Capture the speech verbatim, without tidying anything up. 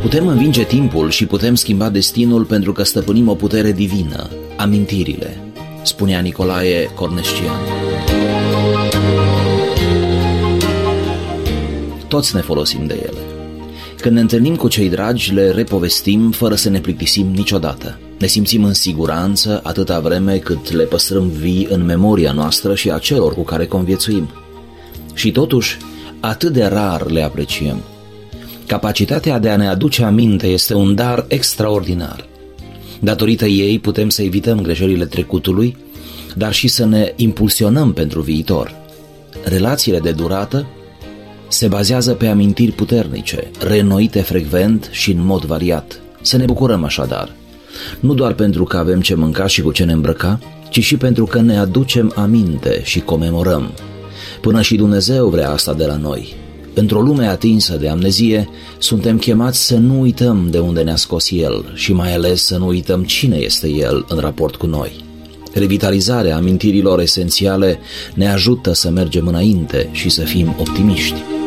Putem învinge timpul și putem schimba destinul pentru că stăpânim o putere divină, amintirile, spunea Nicolae Cornescian. Toți ne folosim de ele. Când ne întâlnim cu cei dragi, le repovestim fără să ne plictisim niciodată. Ne simțim în siguranță atâta vreme cât le păstrăm vii în memoria noastră și a celor cu care conviețuim. Și totuși, atât de rar le apreciem. Capacitatea de a ne aduce aminte este un dar extraordinar. Datorită ei putem să evităm greșelile trecutului, dar și să ne impulsionăm pentru viitor. Relațiile de durată se bazează pe amintiri puternice, reînnoite frecvent și în mod variat. Să ne bucurăm așadar, nu doar pentru că avem ce mânca și cu ce ne îmbrăca, ci și pentru că ne aducem aminte și comemorăm. Până și Dumnezeu vrea asta de la noi. Într-o lume atinsă de amnezie, suntem chemați să nu uităm de unde ne-a scos El și mai ales să nu uităm cine este El în raport cu noi. Revitalizarea amintirilor esențiale ne ajută să mergem înainte și să fim optimiști.